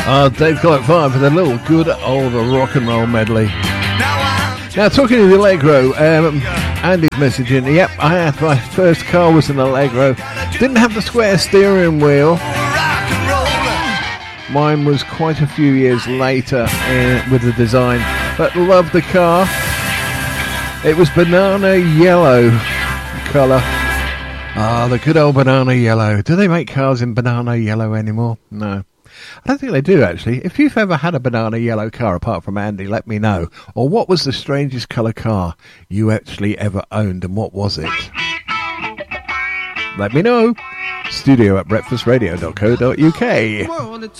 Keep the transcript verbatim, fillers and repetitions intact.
Uh, Dave Clark Five with a little good old rock and roll medley. Now, talking of the Allegro, um, Andy's messaging, yep, I had my first car was an Allegro. Didn't have the square steering wheel. Mine was quite a few years later uh, with the design, but loved the car. It was banana yellow colour. Ah, the good old banana yellow. Do they make cars in banana yellow anymore? No. I don't think they do, actually. If you've ever had a banana yellow car, apart from Andy, let me know. Or what was the strangest colour car you actually ever owned, and what was it? Let me know. Studio at breakfast radio dot co dot uk.